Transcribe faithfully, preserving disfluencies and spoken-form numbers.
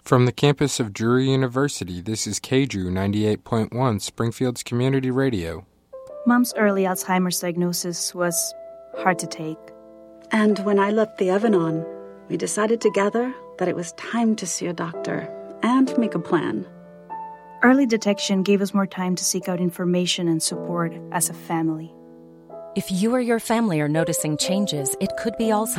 From the campus of Drury University, this is K D R U ninety-eight point one, Springfield's Community Radio. Mom's early Alzheimer's diagnosis was hard to take. And when I left the oven on, we decided together that it was time to see a doctor and make a plan. Early detection gave us more time to seek out information and support as a family. If you or your family are noticing changes, it could be Alzheimer's.